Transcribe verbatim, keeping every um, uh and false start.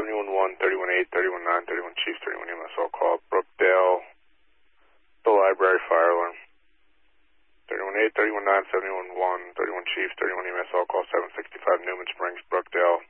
seventy-one one, thirty-one eight, thirty-one nine, thirty-one Chief, thirty-one E M S, all call. Brookdale, the library fire alarm. thirty-one eight, thirty-one nine, seventy-one one, thirty-one Chief, thirty-one E M S, all call. seven sixty-five Newman Springs, Brookdale.